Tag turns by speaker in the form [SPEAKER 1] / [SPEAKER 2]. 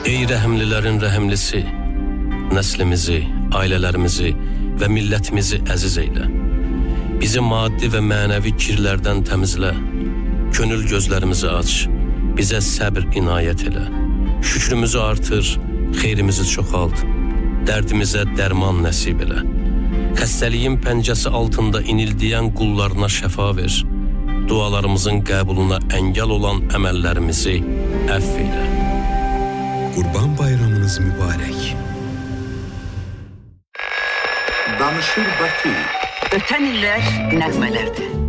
[SPEAKER 1] Ey rəhimlilərin rəhimlisi, nəslimizi, ailələrimizi və millətimizi əziz eylə. Bizi maddi və mənəvi kirlərdən təmizlə, könül gözlərimizi aç, bizə səbr inayət elə. Şükrümüzü artır, xeyrimizi çoxalt, dərdimizə dərman nəsib elə. Xəstəliyin pəncəsi altında inildiyən qullarına şəfa ver, dualarımızın qəbuluna əngəl olan əməllərimizi əfv elə.
[SPEAKER 2] Qurban bayramınız mübarək.
[SPEAKER 3] Danışır Bakı.
[SPEAKER 4] Ötən illər nəğmələrdir.